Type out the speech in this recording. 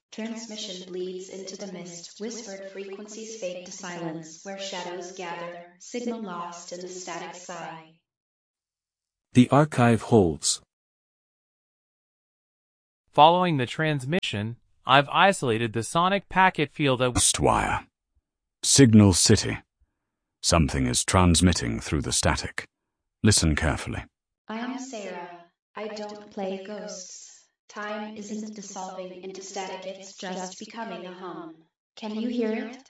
Transmission bleeds into the mist, whispered frequencies fade to silence, where shadows gather, signal lost in the static sigh. The archive holds. Following the transmission, I've isolated the sonic packet field at Wire. Signal City. Something is transmitting through the static. Listen carefully. I am Sarah. I don't play ghosts. Time isn't dissolving into static, it's just becoming a hum. Can you hear it?